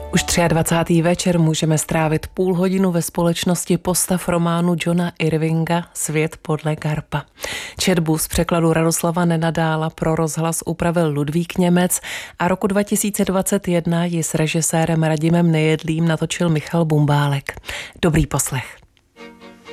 Už 23. večer můžeme strávit půl hodinu ve společnosti postav románu Johna Irvinga Svět podle Garpa. Četbu z překladu Radoslava Nenadála pro rozhlas upravil Ludvík Němec a roku 2021 ji s režisérem Radimem Nejedlým natočil Michal Bumbálek. Dobrý poslech.